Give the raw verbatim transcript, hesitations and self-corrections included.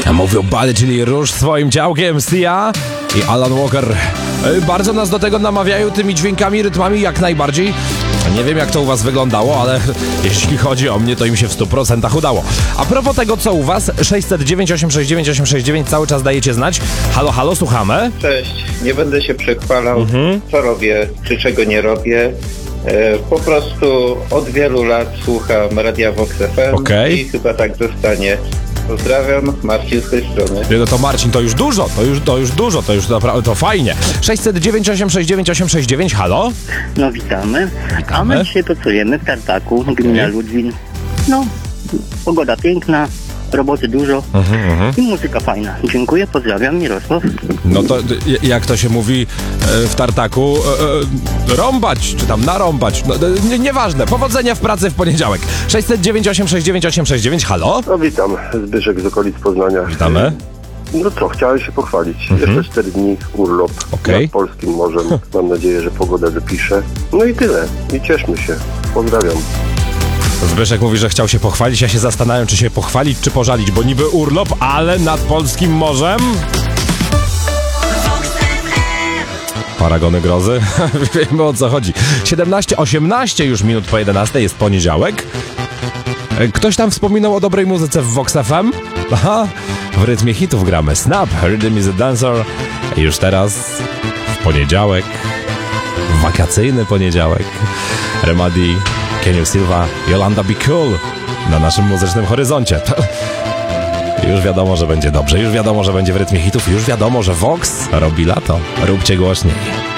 Mówią Buddy, czyli Rusz swoim działkiem, Sia i Alan Walker. Bardzo nas do tego namawiają tymi dźwiękami, rytmami, jak najbardziej. Nie wiem, jak to u was wyglądało, ale jeśli chodzi o mnie, to im się w stu procentach udało. A propos tego, co u was, sześćset dziewięć osiem sześć dziewięć osiem sześć dziewięć cały czas dajecie znać. Halo, halo, słuchamy. Cześć, nie będę się przechwalał, Mhm. co robię, czy czego nie robię. E, po prostu od wielu lat słucham Radia Vox F M Okej. i chyba tak zostanie. Pozdrawiam, Marcin z tej strony. Nie, no to Marcin, to już dużo, to już, to już dużo, to już naprawdę, to fajnie. sześćset dziewięć osiem sześć dziewięć osiem sześć dziewięć, halo? No witamy. Witamy. A my dzisiaj pracujemy w Tartaku, gmina Mhm. Ludwin. No, pogoda piękna, roboty dużo Mhm, mhm. i muzyka fajna. Dziękuję, pozdrawiam, Mirosław. No to y, jak to się mówi e, w Tartaku, e, e, rąbać, czy tam narąbać, no, e, nie, nieważne, powodzenia w pracy w poniedziałek. sześćset dziewięć osiem sześć dziewięć osiem sześć dziewięć, halo? No witam, Zbyszek z okolic Poznania. Witamy. No co, chciałem się pochwalić. Mhm. Jeszcze cztery dni urlop Okej. nad polskim morzem. Mam nadzieję, że pogoda wypisze. No i tyle. I cieszmy się. Pozdrawiam. Zbyszek mówi, że chciał się pochwalić, ja się zastanawiam, czy się pochwalić, czy pożalić, bo niby urlop, ale nad polskim morzem... Paragony grozy? Wiemy, o co chodzi. siedemnaście osiemnaście już minut po jedenastej, jest poniedziałek. Ktoś tam wspominał o dobrej muzyce w Vox F M? Aha, w rytmie hitów gramy Snap, Rhythm is a Dancer. I już teraz, w poniedziałek, w wakacyjny poniedziałek, Remedy, Kenio Silva, Yolanda Be Cool na naszym muzycznym horyzoncie. Już wiadomo, że będzie dobrze, już wiadomo, że będzie w rytmie hitów, już wiadomo, że Vox robi lato. Róbcie głośniej.